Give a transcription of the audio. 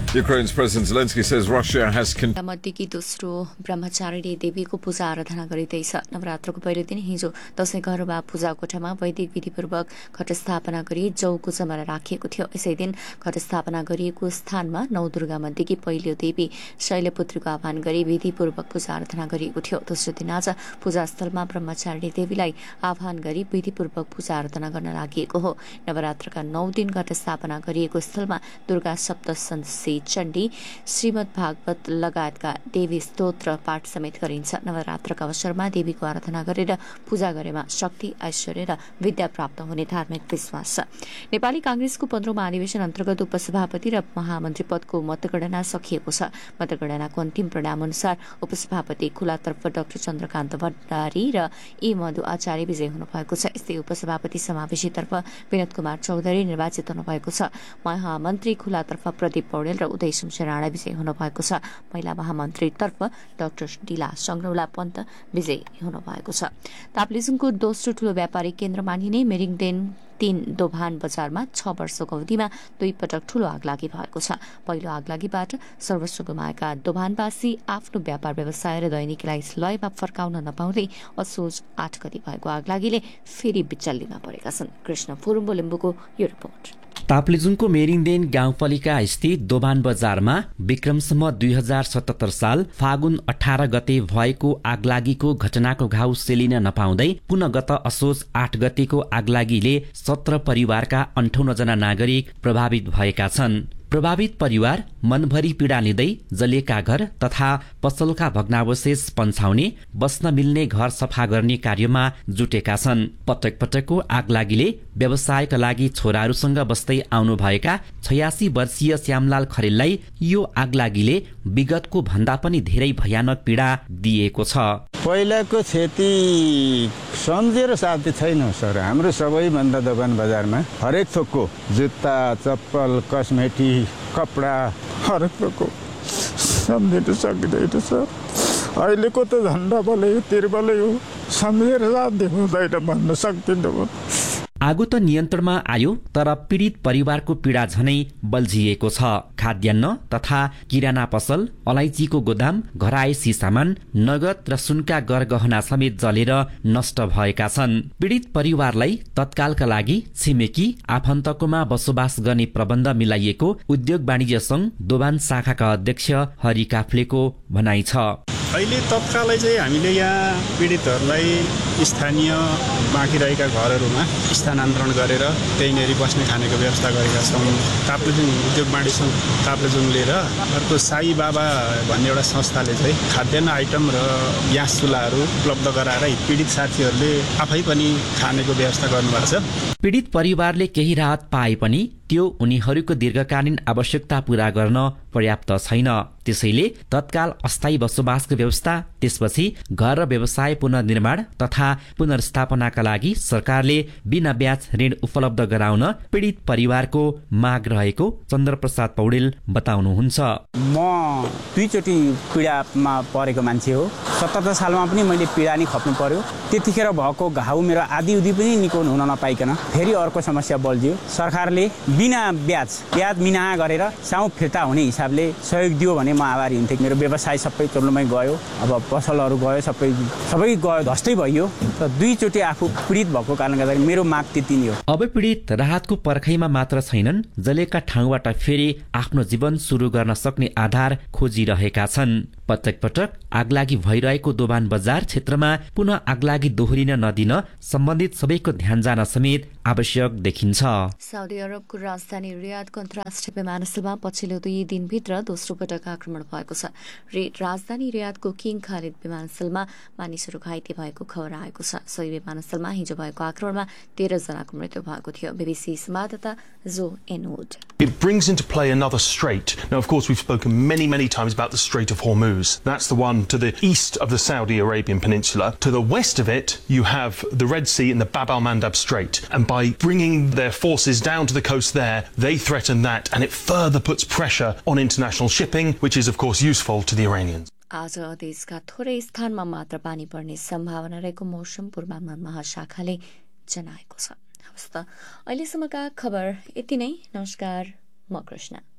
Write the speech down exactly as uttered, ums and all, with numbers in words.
Ukraine's President Zelensky says Russia has मध्येकी दोस्रो ब्रह्मचारिणी देवीको पूजा आराधना गरिँदैछ। नवरात्रको पहिलो दिन हिजो दशैं घरमा पूजा कोठामा वैदिक विधिपूर्वक घट स्थापना गरी जौको जमरा राखिएको थियो। यसै दिन घट स्थापना गरिएको स्थानमा नौ दुर्गा मध्येकी पहिलो देवी शैलपुत्रीको आह्वान गरी विधिपूर्वक पूजा आराधना गरिएको थियो। दोस्रो दिन आज पूजास्थलमा ब्रह्मचारिणी देवीलाई आह्वान गरी विधिपूर्वक पूजा आराधना गर्न लागि हो। नवरात्रका नौ दिन घट स्थापना गरिएको स्थलमा दुर्गा सप्तशती चण्डी श्रीमद् भागवत लगायतका देवी स्तोत्र पाठ समेत गरिन्छ। नवरात्रका अवसरमा देवीको आराधना गरेर पूजा गरेमा शक्ति, ऐश्वर्य र विद्या प्राप्त हुने धार्मिक विश्वास छ। नेपाली कांग्रेसको पन्ध्रौं महाधिवेशन अन्तर्गत उपसभापति र महामन्त्री पदको मतगणना सकिएको छ। मतगणनाको अन्तिम परिणाम अनुसार उपसभापति खुलातर्फ डाक्टर चन्द्रकान्त भण्डारी र ई मधु आचार्य विजयी हुनुभएको छ। यस्तै उपसभापति समावेशीतर्फ विनोद कुमार चौधरी निर्वाचित हुनुभएको छ। महामन्त्री खुलातर्फ प्रदीप पौडेल र उदय शमशेर राणा विजयी हुनुभएको छ। महिला महामन्त्रीतर्फ डाक्टर डिला संग्रौला पन्त विजयी हुनुभएको छ। ताप्लेजुङको दोस्रो ठूलो व्यापारिक केन्द्र मानिने मेरिङडेन तीन दोभान बजारमा छ वर्षको अवधिमा दुई पटक ठूलो आगलागी भएको छ। पहिलो आगलागीबाट सर्वस्व गुमाएका दोभानवासी आफ्नो व्यापार व्यवसाय र दैनिकीलाई लयमा फर्काउन नपाउँदै असोज आठ गति भएको आगलागीले फेरि बिचल्लीमा परेका छन्। कृष्ण फुरुम्बो लिम्बुको यो रिपोर्ट। ताप्लेजुङको मेरिङदेन गाउँपालिका स्थित दोभान बजारमा विक्रमसम्म दुई हजार सतहत्तर साल फागुन अठार गते भएको आगलागीको घटनाको घाउ सेलिन नपाउँदै पुनः गत असोज आठ गतेको आगलागीले सत्र परिवारका अन्ठाउन्न जना नागरिक प्रभावित भएका छन्। प्रभावित परिवार मनभरि पीड़ा लिँदै जलेका घर तथा पसलका भग्नावशेष पन्छाउने, बस्न मिल्ने घर सफा गर्ने कार्यमा जुटेका छन्। पटक पटकको आगलागीले व्यवसायका लागि छोराहरूसँग बस्दै आउनुभएका छयासी वर्षीय श्यामलाल खरेललाई यो आगलागीले विगतको भन्दा पनि धेरै भयानक पीड़ा दिएको छ। पहिलाको क्षति सम्झेर साध्य छैन सर। हाम्रो सबैभन्दा दोकान बजारमा हरेक थोकको जुत्ता, चप्पल, कस्मेटिक, कपडा हरेक थोकको सम्झिन सकिँदैन सर। अहिलेको त झन्डा बल्यो तिरबल्यो सम्झेर साध्य हुँदैन भन्न सक्दिनँ। आगो त नियन्त्रणमा आयो तर पीडित परिवारको पीडा झनै बल्झिएको छ। खाद्यान्न तथा किराना पसल, अलैँचीको गोदाम, घरायसी सामान, नगद र सुनका गरगहना समेत जलेर नष्ट भएका छन्। पीडित परिवारलाई तत्कालका लागि छिमेकी आफन्तकोमा बसोबास गर्ने प्रबन्ध मिलाइएको उद्योग वाणिज्य संघ दोभान शाखाका अध्यक्ष हरि काफ्लेको भनाइ छ। अहिले तत्कालै चाहिँ हामीले यहाँ पीडितहरूलाई स्थानीय बाँकी रहेका घरहरूमा स्थानान्तरण गरेर त्यहीँनेरि बस्ने खानेको व्यवस्था गरेका छौँ। ताप्लेजुङ उद्योग वाणिज्य संघ ताप्लेजुङले र अर्को साई बाबा भन्ने एउटा संस्थाले चाहिँ खाद्यान्न आइटम र ग्यास चुल्हाहरू उपलब्ध गराएर पीडित साथीहरूले आफै पनि खानेको व्यवस्था गर्नुभएको छ। पीडित परिवारले केही राहत पाए पनि त्यो उनीहरूको दीर्घकालीन आवश्यकता पूरा गर्न पर्याप्त छैन। त्यसैले तत्काल अस्थायी बसोबासको व्यवस्था, त्यसपछि घर र व्यवसाय पुनर्निर्माण तथा पुनर्स्थापनाका लागि सरकारले बिना ब्याज ऋण उपलब्ध गराउन पीडित परिवारको माग रहेको चन्द्रप्रसाद पौडेल बताउनुहुन्छ। म दुईचोटि पीडामा परेको मान्छे हो। सतहत्तर सालमा पनि मैले पीडा नै खप्नु पर्यो। त्यतिखेर भएको घाउ मेरो आधी उधी पनि निको हुन नपाइकन फेरि अर्को समस्या बल्झ्यो। सरकारले बिना ब्याज ब्याज मिना गरेर साउ फिर्ता हुने हिसाबले सहयोग दियो भने म आभारी हुन्थेँ। मेरो व्यवसाय सबै चल्नुमै गयो, अब पसलहरू गयो, सबै सबै गयो, ध्वस्तै भइयो। र दुईचोटि आफू पीडित भएको कारणले गर्दा मेरो माग त्यति नै हो। अब पीडित राहतको पर्खाइमा मात्र छैनन्, जलेका ठाउँबाट फेरि आफ्नो जीवन सुरु गर्न सक्ने आधार खोजिरहेका छन्। पटक पटक आगलागी भइरहेको दोभान बजार क्षेत्रमा पुनः आगलागी दोहोरिन नदिन सम्बन्धित सबैको ध्यान जान समेत आवश्यक देखिन्छ। साउदी अरबको राजधानी रियादको अन्तर्राष्ट्रिय विमानस्थलमा पछिल्लो दुई दिनभित्र दोस्रो पटक आक्रमण भएको छ। राजधानी रियादको किङ खालिद विमानस्थलमा मानिसहरू घाइते भएको खबर आएको छ। सोही विमानस्थलमा हिजो भएको आक्रमणमा तेह्र जनाको मृत्यु भएको थियो। बीबीसी संवाददाता जो एनवुड। It brings into play another strait. Now, of course, we've spoken many, many times about the Strait of Hormuz. That's the one to the east of the Saudi Arabian Peninsula. To the west of it, you have the Red Sea and the Bab al-Mandab Strait. And by bringing their forces down to the coast there, they threaten that, and it further puts pressure on international shipping, which is, of course, useful to the Iranians. आज देशका थोरै स्थानमा मात्र पानी पर्ने सम्भावना रहेको मौसम पूर्वानुमान महाशाखाले जनाएको छ। हवस् त अहिलेसम्मका खबर यति नै। नमस्कार, म कृष्ण।